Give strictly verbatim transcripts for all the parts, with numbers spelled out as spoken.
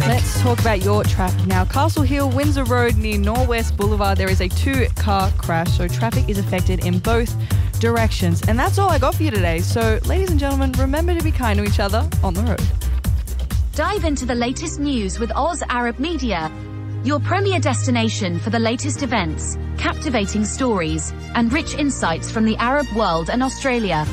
Let's talk about your traffic now. Castle Hill, Windsor Road near Norwest Boulevard, there is a two-car crash, so traffic is affected in both directions. And that's all I got for you today. So, ladies and gentlemen, remember to be kind to each other on the road. Dive into the latest news with Oz Arab Media, your premier destination for the latest events, captivating stories, and rich insights from the Arab world and Australia.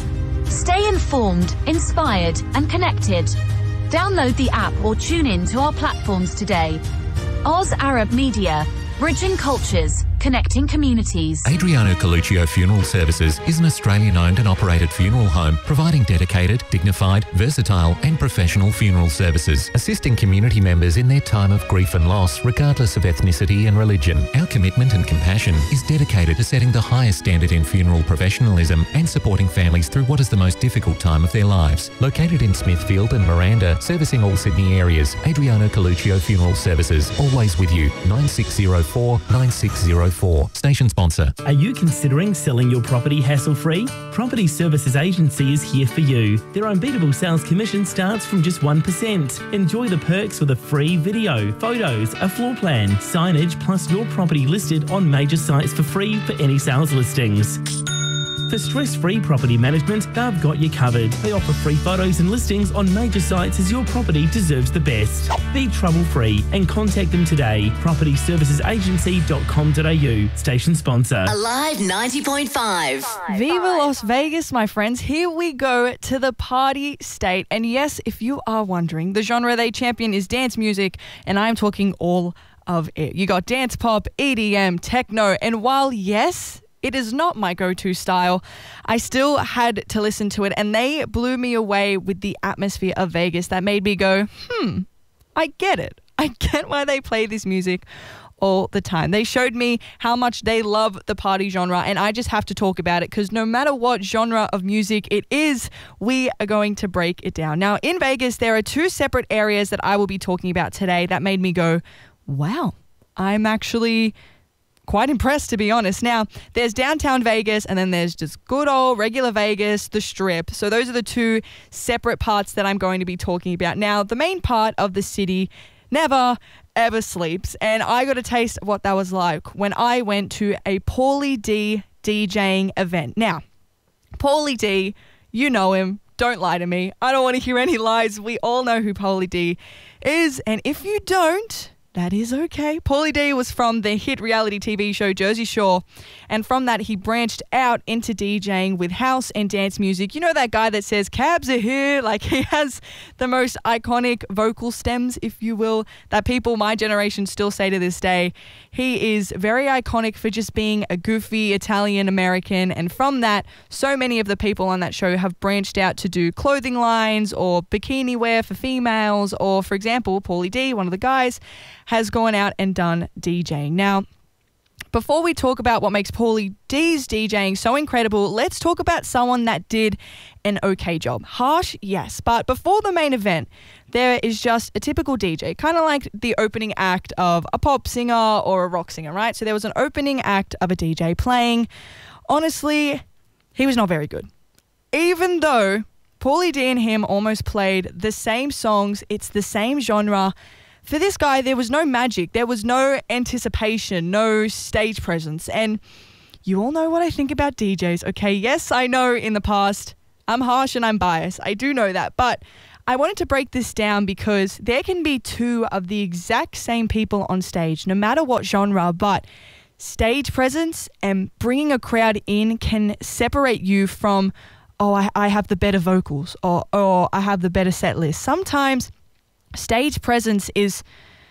Stay informed, inspired, and connected. Download the app or tune in to our platforms today. Oz Arab Media, bridging cultures, connecting communities. Adriano Coluccio Funeral Services is an Australian-owned and operated funeral home providing dedicated, dignified, versatile and professional funeral services, assisting community members in their time of grief and loss regardless of ethnicity and religion. Our commitment and compassion is dedicated to setting the highest standard in funeral professionalism and supporting families through what is the most difficult time of their lives. Located in Smithfield and Miranda, servicing all Sydney areas, Adriano Coluccio Funeral Services, always with you. nine six zero four, nine six zero four. Station sponsor. Are you considering selling your property hassle-free? Property Services Agency is here for you. Their unbeatable sales commission starts from just one percent. Enjoy the perks with a free video, photos, a floor plan, signage, plus your property listed on major sites for free for any sales listings. For stress-free property management, they've got you covered. They offer free photos and listings on major sites as your property deserves the best. Be trouble-free and contact them today. property services agency dot com dot a u. Station sponsor. Alive ninety point five. Viva Las Vegas, my friends. Here we go to the party state. And yes, if you are wondering, the genre they champion is dance music, and I'm talking all of it. You got dance pop, E D M, techno, and while yes, it is not my go-to style, I still had to listen to it, and they blew me away with the atmosphere of Vegas that made me go, hmm, I get it. I get why they play this music all the time. They showed me how much they love the party genre, and I just have to talk about it because no matter what genre of music it is, we are going to break it down. Now, in Vegas, there are two separate areas that I will be talking about today that made me go, wow, I'm actually quite impressed, to be honest. Now, there's downtown Vegas, and then there's just good old regular Vegas, the Strip. So those are the two separate parts that I'm going to be talking about. Now, the main part of the city never, ever sleeps, and I got a taste of what that was like when I went to a Pauly D DJing event. Now, Pauly D, you know him. Don't lie to me. I don't want to hear any lies. We all know who Pauly D is, and if you don't, that is okay. Pauly D was from the hit reality T V show Jersey Shore, and from that he branched out into DJing with house and dance music. You know that guy that says, cabs are here? Like, he has the most iconic vocal stems, if you will, that people my generation still say to this day. He is very iconic for just being a goofy Italian American, and from that, so many of the people on that show have branched out to do clothing lines or bikini wear for females, or, for example, Pauly D, one of the guys, has gone out and done DJing. Now, before we talk about what makes Pauly D's DJing so incredible, let's talk about someone that did an okay job. Harsh, yes, but before the main event, there is just a typical D J, kind of like the opening act of a pop singer or a rock singer, right? So there was an opening act of a D J playing. Honestly, he was not very good. Even though Pauly D and him almost played the same songs, it's the same genre, for this guy, there was no magic. There was no anticipation, no stage presence. And you all know what I think about D Js, okay? Yes, I know in the past I'm harsh and I'm biased. I do know that. But I wanted to break this down because there can be two of the exact same people on stage, no matter what genre, but stage presence and bringing a crowd in can separate you from, oh, I, I have the better vocals, or, or I have the better set list. Sometimes stage presence is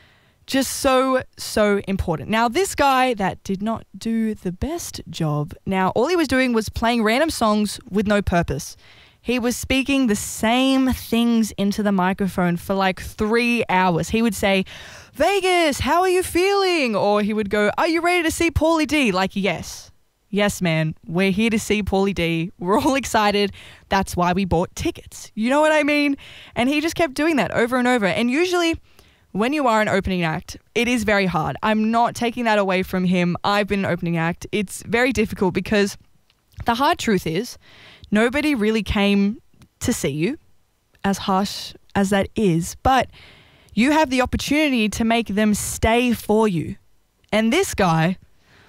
just so, so important. Now, this guy that did not do the best job, now, all he was doing was playing random songs with no purpose. He was speaking the same things into the microphone for like three hours. He would say, Vegas, how are you feeling? Or he would go, are you ready to see Pauly D? Like, yes. Yes, man, we're here to see Pauly D. We're all excited. That's why we bought tickets. You know what I mean? And he just kept doing that over and over. And usually when you are an opening act, it is very hard. I'm not taking that away from him. I've been an opening act. It's very difficult because the hard truth is nobody really came to see you, as harsh as that is. But you have the opportunity to make them stay for you. And this guy,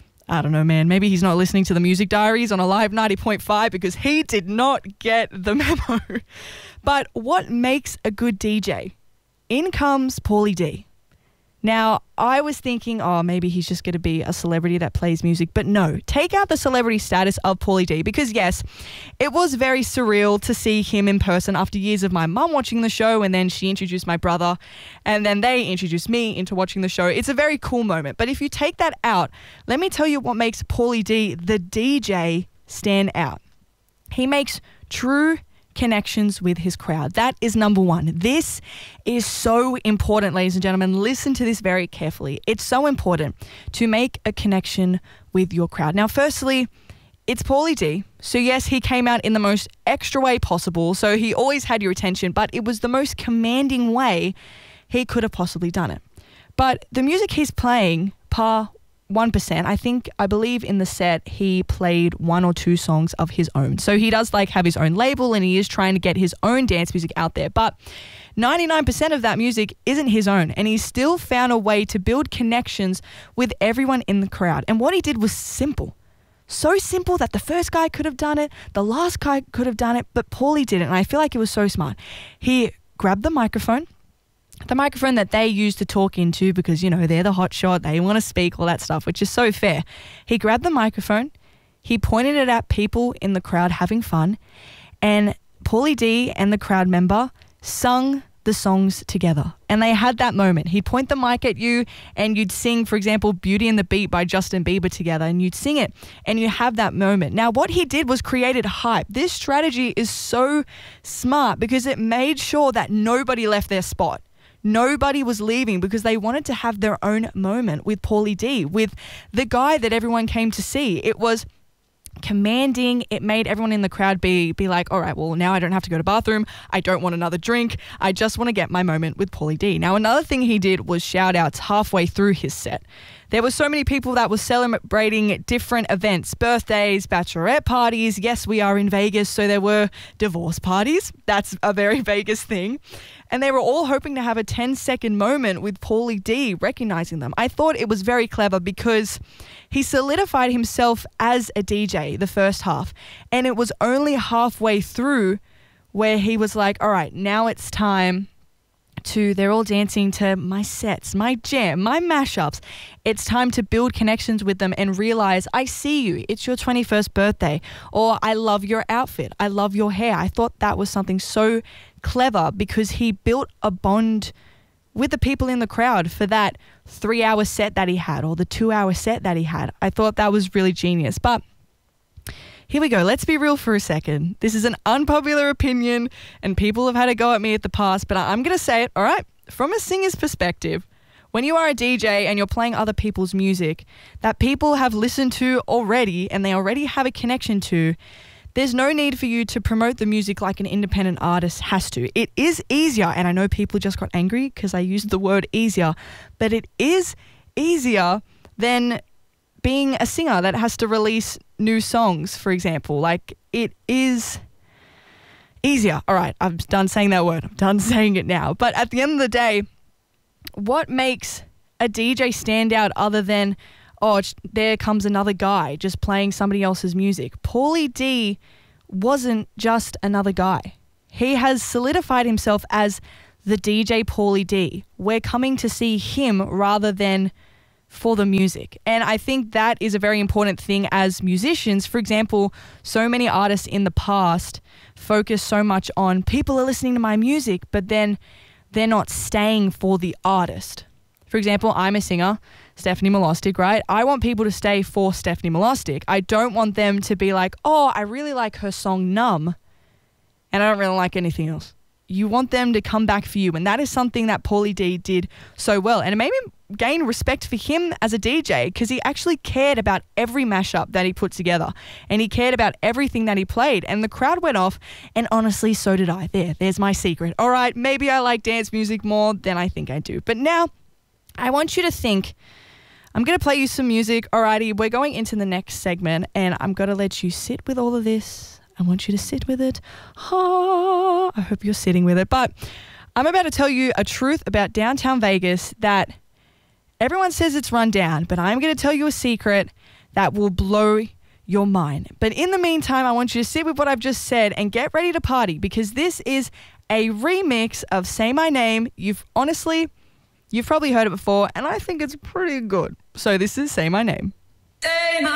I don't know, man, maybe he's not listening to the Music Diaries on Alive ninety point five because he did not get the memo. But what makes a good D J? In comes Pauly D. Now, I was thinking, oh, maybe he's just going to be a celebrity that plays music. But no, take out the celebrity status of Pauly D because, yes, it was very surreal to see him in person after years of my mum watching the show, and then she introduced my brother, and then they introduced me into watching the show. It's a very cool moment. But if you take that out, let me tell you what makes Pauly D, the D J, stand out. He makes true connections with his crowd. That is number one. This is so important, ladies and gentlemen. Listen to this very carefully. It's so important to make a connection with your crowd. Now, firstly, it's Pauly D. So yes, he came out in the most extra way possible. So he always had your attention, but it was the most commanding way he could have possibly done it. But the music he's playing, par one percent, I think, I believe in the set he played one or two songs of his own. So he does like have his own label and he is trying to get his own dance music out there. But ninety-nine percent of that music isn't his own, and he still found a way to build connections with everyone in the crowd. And what he did was simple. So simple that the first guy could have done it, the last guy could have done it, but Pauly didn't. And I feel like it was so smart. He grabbed the microphone, the microphone that they use to talk into because, you know, they're the hot shot, they want to speak, all that stuff, which is so fair. He grabbed the microphone, he pointed it at people in the crowd having fun, and Pauly D and the crowd member sung the songs together. And they had that moment. He'd point the mic at you and you'd sing, for example, Beauty and the Beat by Justin Bieber together, and you'd sing it and you have that moment. Now, what he did was created hype. This strategy is so smart because it made sure that nobody left their spot. Nobody was leaving because they wanted to have their own moment with Pauly D, with the guy that everyone came to see. It was commanding. It made everyone in the crowd be be like, all right, well, now I don't have to go to the bathroom. I don't want another drink. I just want to get my moment with Pauly D. Now, another thing he did was shout outs halfway through his set. There were so many people that were celebrating different events, birthdays, bachelorette parties. Yes, we are in Vegas, so there were divorce parties. That's a very Vegas thing. And they were all hoping to have a ten second moment with Pauly D, recognizing them. I thought it was very clever because he solidified himself as a D J the first half. And it was only halfway through where he was like, all right, now it's time to, they're all dancing to my sets, my jam, my mashups. It's time to build connections with them and realize, I see you, it's your twenty-first birthday, or I love your outfit, I love your hair. I thought that was something so clever because he built a bond with the people in the crowd for that three hour set that he had or the two hour set that he had. I thought that was really genius. But here we go. Let's be real for a second. This is an unpopular opinion and people have had a go at me at the past, but I'm going to say it, all right? From a singer's perspective, when you are a D J and you're playing other people's music that people have listened to already and they already have a connection to, there's no need for you to promote the music like an independent artist has to. It is easier, and I know people just got angry because I used the word easier, but it is easier than being a singer that has to release new songs, for example. Like, it is easier. All right, I'm done saying that word. I'm done saying it now. But at the end of the day, what makes a D J stand out other than, oh, there comes another guy just playing somebody else's music? Pauly D wasn't just another guy. He has solidified himself as the D J Pauly D. We're coming to see him rather than for the music. And I think that is a very important thing as musicians. For example, so many artists in the past focus so much on people are listening to my music, but then they're not staying for the artist. For example, I'm a singer, Stephanie Milostic, right? I want people to stay for Stephanie Milostic. I don't want them to be like, oh, I really like her song Numb, and I don't really like anything else. You want them to come back for you. And that is something that Pauly D did so well. And it made me gain respect for him as a D J because he actually cared about every mashup that he put together. And he cared about everything that he played. And the crowd went off. And honestly, so did I. There, there's my secret. All right, maybe I like dance music more than I think I do. But now I want you to think, I'm going to play you some music. Alrighty, we're going into the next segment. And I'm going to let you sit with all of this. I want you to sit with it. Oh, I hope you're sitting with it. But I'm about to tell you a truth about downtown Vegas that everyone says it's run down, but I'm going to tell you a secret that will blow your mind. But in the meantime, I want you to sit with what I've just said and get ready to party, because this is a remix of Say My Name. You've honestly, you've probably heard it before, and I think it's pretty good. So this is Say My Name. Say my